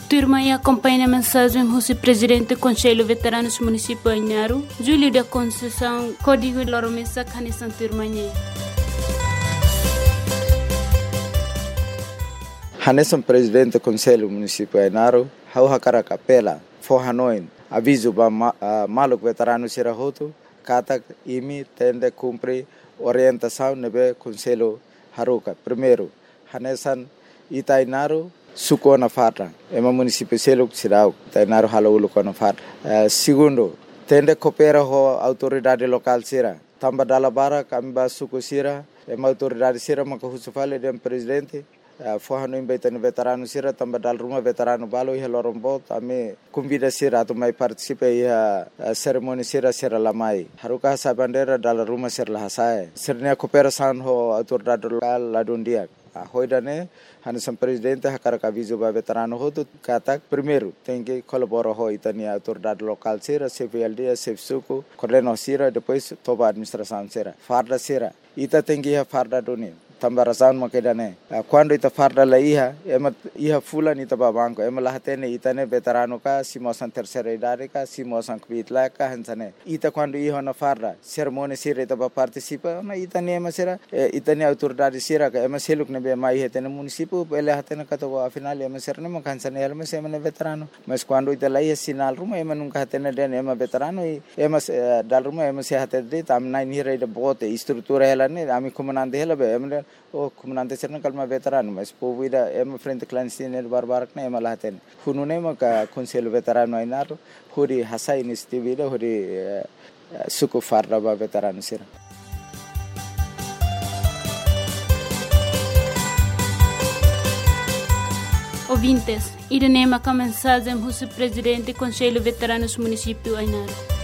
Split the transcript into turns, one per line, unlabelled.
turma e acompanha a mensagem do presidente do Conselho Veteranos Municipal Ainaro, Júlio da Conceição, Código Loromessa, Canissan Turmanhê.
Hanesan presidente do Conselho Municipal Ainaro, hau hakara capela, forranoin, aviso ba maluk veterano sirahoto, kata imi tende cumpre orientação nebe Conselho Haruka. Primeiro, Hanesan Itainaro suko na farra, ema município selo sirau, Itainaro halaulu na farra. Segundo, tende coopera ho autoridade local sira, tamba dalabara kamba suko sira, ema autoridade sira makahusufale dem presidente. Forrano imbeitano veterano sira tamba dal rumah veterano balo ia lorombot ame convida sira tu mai participe ia cerimoni sira lamai haruka sa bandera dal rumah sira lahasai sirnya cooperação ho autoridade local ladundia hoidane Hanesan presidente hakara aviso ba veterano ho tu kata primeiro tem que colaborar ho itania autoridade local sira CVLD CFSUCO coordeno sira depois toba administração sira farda sira ita tem que farda doni tambarasan makedane quando ita farda la iha fulan ita babanko ema lahatene itane veterano ka simosan terceira idade ka simosan kvitla ka hansane ita quando iha na farda cerimônia sira ita participa na itane ema sira itane autoridade sira ka ema seluk ne be mai hetene município ele hatene ka to afinal ema sira ne makansane ema sema ne veterano mas quando ita la sinal ruma ema nunca hatene den ema veterano ema dal ruma ema se hatede tam nai nira ida bote estrutura ela ne ami comandante ela be ema o comandante serna kalma veterano mas povida ema frente clandestino barbarak na ema lahaten hunune maka Conselho Veterano Ainaro huri hasa iniciativa huri suku farda ba veterano sira.
Ouvintes, irene maka mensagem do presidente do Conselho Veteranos Municipal Ainaro.